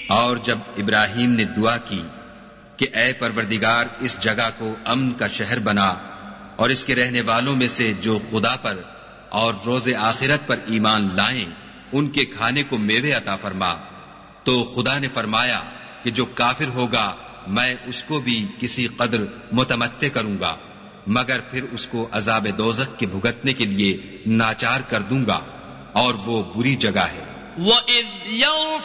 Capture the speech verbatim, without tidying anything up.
और जब इब्राहीम ने दुआ की कि ऐ परवरदिगार, इस जगह को अमन का शहर बना और इसके रहने वालों में से जो खुदा पर और रोज़े आखिरत पर ईमान लाएं उनके खाने को मेवे अता फरमा, तो खुदा ने फरमाया कि जो काफिर होगा मैं उसको भी किसी कदर मुतमत्ते करूंगा, मगर फिर उसको अजाब दोज़ख के भुगतने के लिए नाचार कर दूंगा और वो बुरी जगह है।